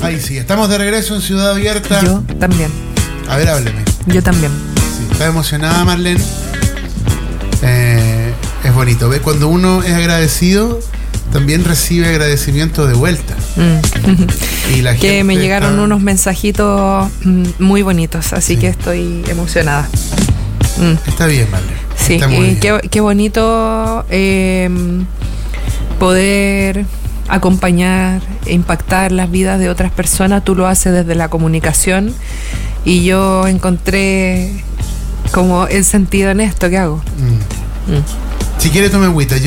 Ahí sí, estamos de regreso en Ciudad Abierta. Yo también. A ver, hábleme. Yo también. Sí, está emocionada Marlene. Es bonito. ¿Ves? Cuando uno es agradecido, también recibe agradecimiento de vuelta. Y la que gente me llegaron unos mensajitos muy bonitos, así que estoy emocionada. Está bien, Marlene. Sí, está muy bien. Qué bonito poder acompañar e impactar las vidas de otras personas. Tú lo haces desde la comunicación y yo encontré como el sentido en esto que hago. Si quiere tome agüita.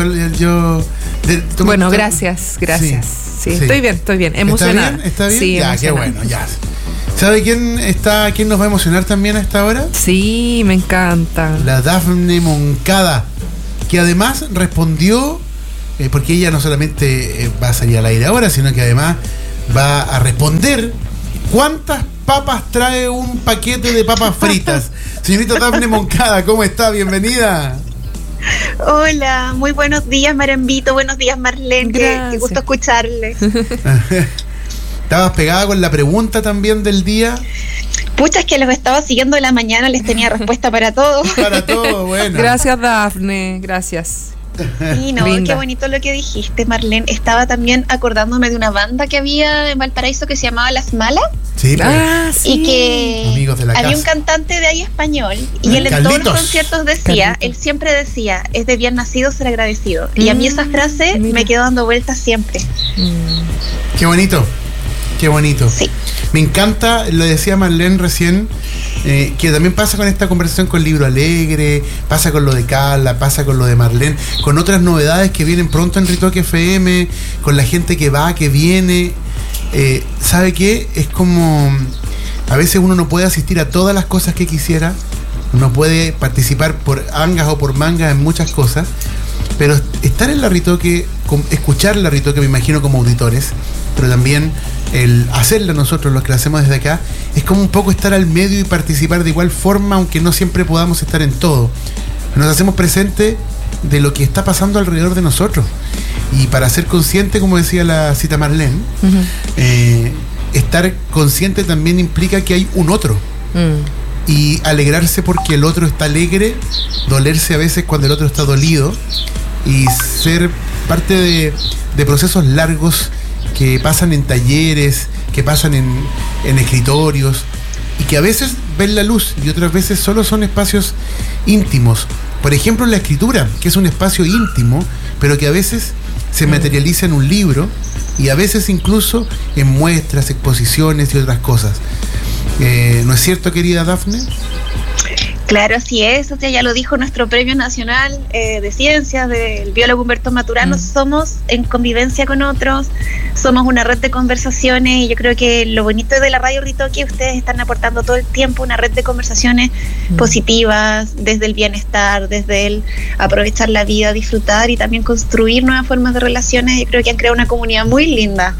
Bueno, gracias. Sí, estoy bien, emocionada. ¿Está bien? Sí, ya, qué bueno, ya. ¿Sabe quién nos va a emocionar también a esta hora? Sí, me encanta. La Dafne Moncada, que además respondió, porque ella no solamente va a salir al aire ahora, sino que además va a responder cuántas papas trae un paquete de papas fritas. Señorita Dafne Moncada, ¿cómo está? Bienvenida. Hola, muy buenos días, Marambito. Buenos días, Marlene. Qué gusto escucharles. ¿Estabas pegada con la pregunta también del día? Pucha, es que los estaba siguiendo de la mañana, les tenía respuesta para todo. Para todo, bueno. Gracias, Dafne, gracias. Sí, no, qué bonito lo que dijiste, Marlene. Estaba también acordándome de una banda que había en Valparaíso que se llamaba Las Malas. Sí, pues. Y que amigos de la había casa. Un cantante de ahí español y él en todos los conciertos decía, él siempre decía, es de bien nacido ser agradecido. Y a mí esa frase me quedó dando vueltas siempre. Qué bonito. Qué bonito. Sí. Me encanta, lo decía Marlene recién, que también pasa con esta conversación con Libro Alegre, pasa con lo de Carla, pasa con lo de Marlene, con otras novedades que vienen pronto en Ritoque FM, con la gente que va, que viene. ¿Sabe qué? Es como, a veces uno no puede asistir a todas las cosas que quisiera, no puede participar por angas o por mangas en muchas cosas, pero estar en la Ritoque, escuchar la Ritoque, me imagino como auditores, pero también el hacerla nosotros, los que la hacemos desde acá, es como un poco estar al medio y participar de igual forma, aunque no siempre podamos estar en todo. Nos hacemos presente de lo que está pasando alrededor de nosotros. Y para ser consciente, como decía la cita Marlene, estar consciente también implica que hay un otro. Y alegrarse porque el otro está alegre, dolerse a veces cuando el otro está dolido, y ser parte de procesos largos que pasan en talleres, que pasan en escritorios, y que a veces ven la luz y otras veces solo son espacios íntimos. Por ejemplo, la escritura, que es un espacio íntimo, pero que a veces se materializa en un libro y a veces incluso en muestras, exposiciones y otras cosas. ¿No es cierto, querida Dafne? Claro, así es. O sea, ya lo dijo nuestro Premio Nacional de Ciencias del biólogo Humberto Maturano. Somos en convivencia con otros, somos una red de conversaciones, y yo creo que lo bonito de la Radio Ritoque, ustedes están aportando todo el tiempo una red de conversaciones positivas, desde el bienestar, desde el aprovechar la vida, disfrutar y también construir nuevas formas de relaciones. Yo creo que han creado una comunidad muy linda.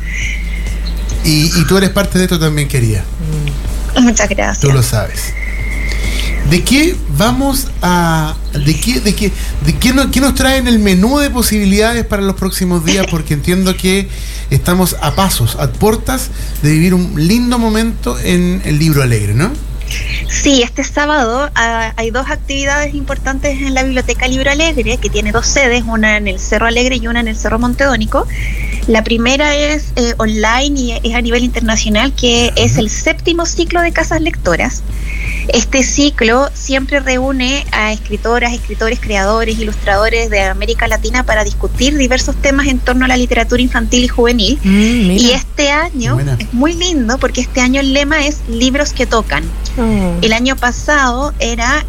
Y tú eres parte de esto también, querida. Muchas gracias. Tú lo sabes. ¿De qué vamos a... ¿Qué nos trae en el menú de posibilidades para los próximos días? Porque entiendo que estamos a pasos, a puertas de vivir un lindo momento en el Libro Alegre, ¿no? Sí, este sábado hay dos actividades importantes en la Biblioteca Libro Alegre, que tiene dos sedes, una en el Cerro Alegre y una en el Cerro Montedónico. La primera es online y es a nivel internacional, que es el 7º ciclo de Casas Lectoras. Este ciclo siempre reúne a escritoras, escritores, creadores, ilustradores de América Latina para discutir diversos temas en torno a la literatura infantil y juvenil. Y este año es muy lindo porque este año el lema es Libros que tocan. El año pasado era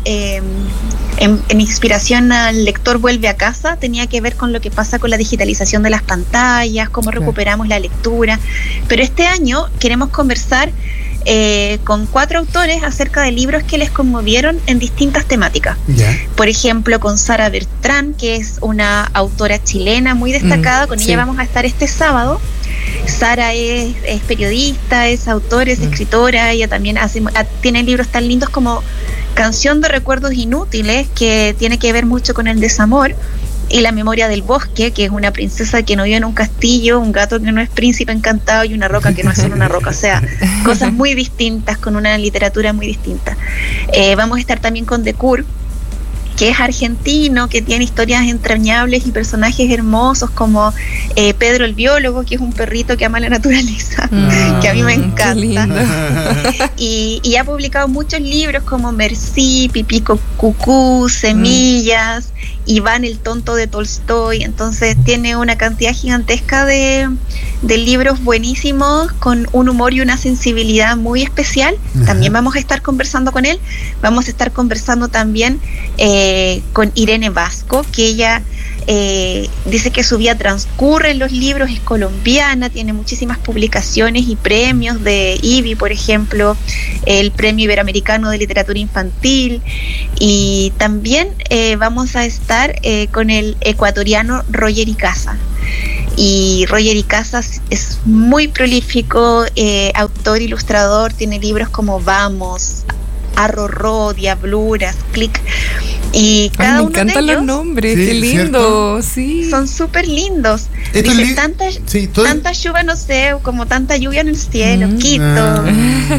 en inspiración al lector vuelve a casa, tenía que ver con lo que pasa con la digitalización de las pantallas, cómo recuperamos la lectura. Pero este año queremos conversar con 4 autores acerca de libros que les conmovieron en distintas temáticas. Por ejemplo, con Sara Bertrán, que es una autora chilena muy destacada, con ella vamos a estar este sábado. Sara es periodista, es autora, es escritora, ella también tiene libros tan lindos como Canción de Recuerdos Inútiles, que tiene que ver mucho con el desamor, y La memoria del bosque, que es una princesa que no vive en un castillo, un gato que no es príncipe encantado y una roca que no es solo una roca, o sea, cosas muy distintas, con una literatura muy distinta. Vamos a estar también con Decur, que es argentino, que tiene historias entrañables y personajes hermosos como Pedro el biólogo, que es un perrito que ama la naturaleza, que a mí me encanta. Y ha publicado muchos libros como Merci, Pipí Cucú, Semillas, Iván el tonto de Tolstoy. Entonces tiene una cantidad gigantesca de libros buenísimos, con un humor y una sensibilidad muy especial. También vamos a estar conversando con él. Vamos a estar conversando también con Irene Vasco, que ella dice que su vida transcurre en los libros, es colombiana, tiene muchísimas publicaciones y premios de IBI, por ejemplo, el Premio Iberoamericano de Literatura Infantil, y también vamos a estar con el ecuatoriano Roger Icaza. Y Roger Icaza es muy prolífico, autor, ilustrador, tiene libros como Vamos, Arrorró, Diabluras, Click, y cada me uno encantan de ellos, los nombres, sí, qué lindo, sí. son súper lindos. Dice, tanta lluvia, no sé, como tanta lluvia en el cielo, Quito,